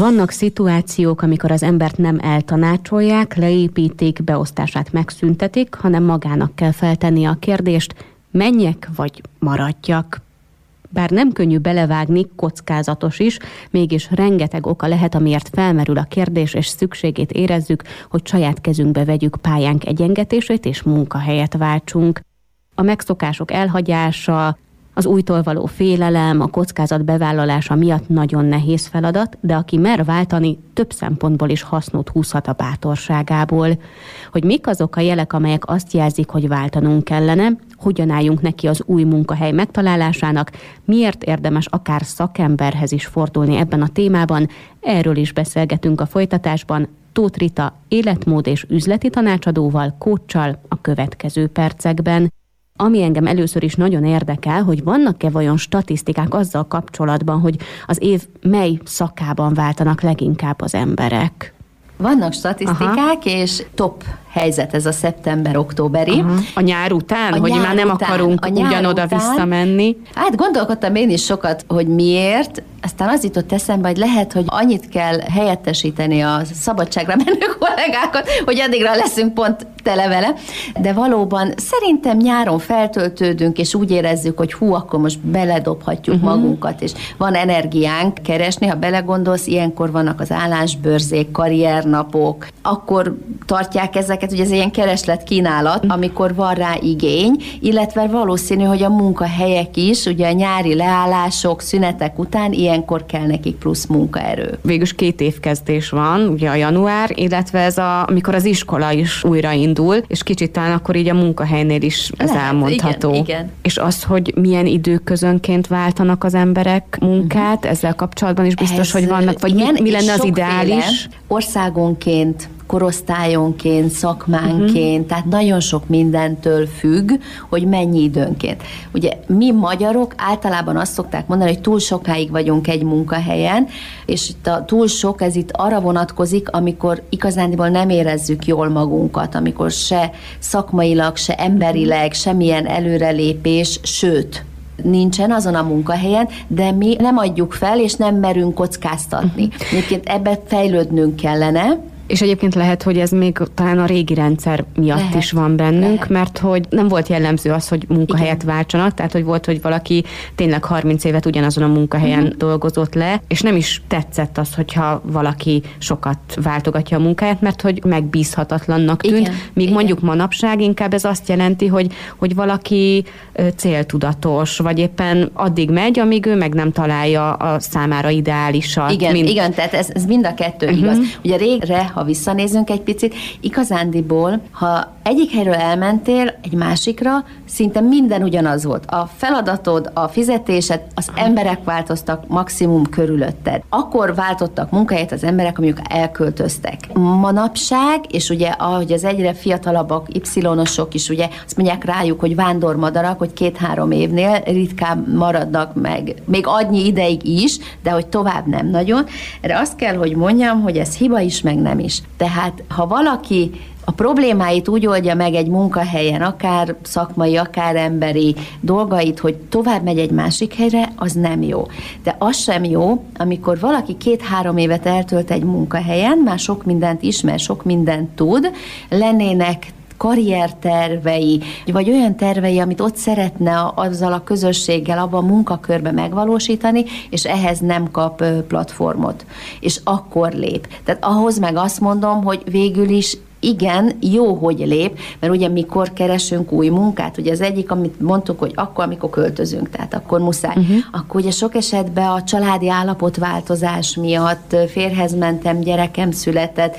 Vannak szituációk, amikor az embert nem eltanácsolják, leépítik, beosztását megszüntetik, hanem magának kell feltenni a kérdést, menjek vagy maradjak. Bár nem könnyű belevágni, kockázatos is, mégis rengeteg oka lehet, amiért felmerül a kérdés, és szükségét érezzük, hogy saját kezünkbe vegyük pályánk egyengetését és munkahelyet váltsunk. A megszokások elhagyása, az újtól való félelem, a kockázat bevállalása miatt nagyon nehéz feladat, de aki mer váltani, több szempontból is hasznot húzhat a bátorságából. Hogy mik azok a jelek, amelyek azt jelzik, hogy váltanunk kellene, hogyan álljunk neki az új munkahely megtalálásának, miért érdemes akár szakemberhez is fordulni ebben a témában, erről is beszélgetünk a folytatásban Tóth Rita életmód és üzleti tanácsadóval, coachsal a következő percekben. Ami engem először is nagyon érdekel, hogy vannak-e vajon statisztikák azzal kapcsolatban, hogy az év mely szakában váltanak leginkább az emberek? Vannak statisztikák, és top helyzet ez a szeptember-októberi. Aha. A nyár után? Hogy már nem akarunk ugyanoda visszamenni? Hát gondolkodtam én is sokat, hogy miért. Aztán az jutott eszembe, hogy lehet, hogy annyit kell helyettesíteni a szabadságra menő kollégákat, hogy addigra leszünk pont tele vele. De valóban szerintem nyáron feltöltődünk, és úgy érezzük, hogy akkor most beledobhatjuk magunkat, és van energiánk keresni. Ha belegondolsz, ilyenkor vannak az állásbörzék, karriernapok, akkor tartják ezeket, ugye ez ilyen kereslet-kínálat, amikor van rá igény, illetve valószínű, hogy a munkahelyek is, ugye a nyári leállások, szünetek után ilyenkor kell nekik plusz munkaerő. Végülis 2 évkezdés van, ugye a január, illetve ez amikor az iskola is újraindul, és kicsit talán akkor így a munkahelynél is ez lehet, elmondható. Igen. És az, hogy milyen időközönként váltanak az emberek munkát, ezzel kapcsolatban is biztos, hogy vannak, vagy igen, mi lenne az ideális? Országonként, korosztályonként, szakmánként, tehát nagyon sok mindentől függ, hogy mennyi időnként. Ugye mi magyarok általában azt szokták mondani, hogy túl sokáig vagyunk egy munkahelyen, és itt a túl sok, ez itt arra vonatkozik, amikor igazándiból nem érezzük jól magunkat, amikor se szakmailag, se emberileg, semmilyen előrelépés, sőt, nincsen azon a munkahelyen, de mi nem adjuk fel, és nem merünk kockáztatni. Egyébként ebbe fejlődnünk kellene. És egyébként lehet, hogy ez még talán a régi rendszer miatt is van bennünk, mert hogy nem volt jellemző az, hogy munkahelyet váltsanak, tehát hogy volt, hogy valaki tényleg 30 évet ugyanazon a munkahelyen dolgozott le, és nem is tetszett az, hogyha valaki sokat váltogatja a munkáját, mert hogy megbízhatatlannak tűnt, míg mondjuk manapság inkább ez azt jelenti, hogy valaki céltudatos, vagy éppen addig megy, amíg ő meg nem találja a számára ideálisat. Igen, tehát ez mind a kettő igaz. Ugye régre, ha visszanézünk egy picit, igazándiból, ha egyik helyről elmentél egy másikra, szinte minden ugyanaz volt. A feladatod, a fizetésed, az emberek változtak maximum körülötted. Akkor váltottak munkahelyet az emberek, amik elköltöztek. Manapság, és ugye ahogy az egyre fiatalabbak, Y-osok is ugye azt mondják rájuk, hogy vándormadarak, hogy 2-3 évnél ritkán maradnak meg, még annyi ideig is, de hogy tovább nem nagyon. Erre azt kell, hogy mondjam, hogy ez hiba is, meg nem is. Tehát, ha valaki a problémáit úgy oldja meg egy munkahelyen, akár szakmai, akár emberi dolgait, hogy tovább megy egy másik helyre, az nem jó. De az sem jó, amikor valaki 2-3 évet eltölt egy munkahelyen, már sok mindent ismer, sok mindent tud, lennének karriertervei, vagy olyan tervei, amit ott szeretne azzal a közösséggel, abban a munkakörbe megvalósítani, és ehhez nem kap platformot. És akkor lép. Tehát ahhoz meg azt mondom, hogy végül is igen, jó, hogy lép, mert ugye mikor keresünk új munkát, ugye az egyik, amit mondtuk, hogy akkor, amikor költözünk, tehát akkor muszáj. Akkor ugye sok esetben a családi állapotváltozás miatt férjhez mentem, gyerekem született,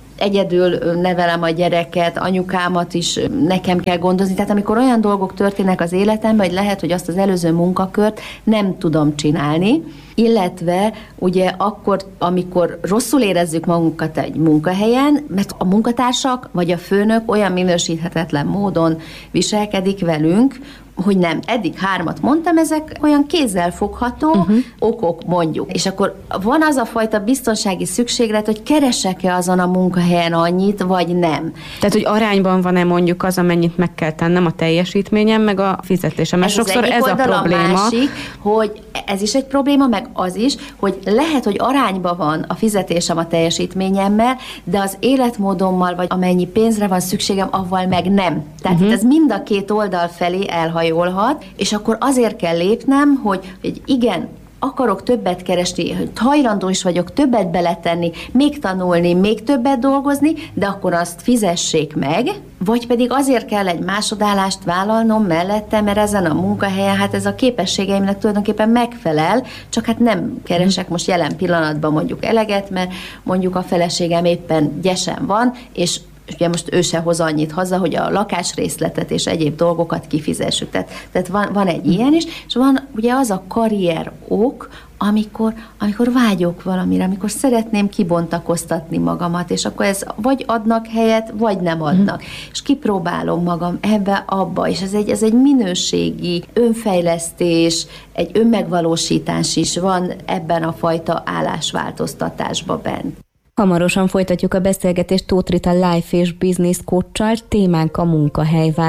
egyedül nevelem a gyereket, anyukámat is nekem kell gondozni. Tehát amikor olyan dolgok történnek az életemben, hogy lehet, hogy azt az előző munkakört nem tudom csinálni, illetve ugye akkor, amikor rosszul érezzük magunkat egy munkahelyen, mert a munkatársak vagy a főnök olyan minősíthetetlen módon viselkedik velünk, hogy nem. Eddig 3 mondtam, ezek olyan kézzelfogható okok mondjuk. És akkor van az a fajta biztonsági szükséglet, hogy keresek-e azon a munkahelyen annyit, vagy nem. Tehát, hogy arányban van-e mondjuk az, amennyit meg kell tennem a teljesítményem, meg a fizetésem. Mert sokszor ez a probléma. A másik, hogy ez is egy probléma, meg az is, hogy lehet, hogy arányban van a fizetésem a teljesítményemmel, de az életmódommal, vagy amennyi pénzre van szükségem, avval meg nem. Tehát itt ez mind a két oldal felé elhajolhat, és akkor azért kell lépnem, hogy igen, akarok többet keresni, hogy hajlandó is vagyok többet beletenni, még tanulni, még többet dolgozni, de akkor azt fizessék meg, vagy pedig azért kell egy másodállást vállalnom mellette, mert ezen a munkahelyen, hát ez a képességeimnek tulajdonképpen megfelel, csak hát nem keresek most jelen pillanatban mondjuk eleget, mert mondjuk a feleségem éppen gyesen van, és ugye most ő se hoz annyit haza, hogy a lakásrészletet és egyéb dolgokat kifizessük. Tehát van egy ilyen is, és van ugye az a karrier ok, amikor vágyok valamire, amikor szeretném kibontakoztatni magamat, és akkor ez vagy adnak helyet, vagy nem adnak. És kipróbálom magam ebbe, abba, és ez egy minőségi önfejlesztés, egy önmegvalósítás is van ebben a fajta állásváltoztatásban bent. Hamarosan folytatjuk a beszélgetést Tóth Rita Life és Business Coach-csal, témánk a munkahelyváltás.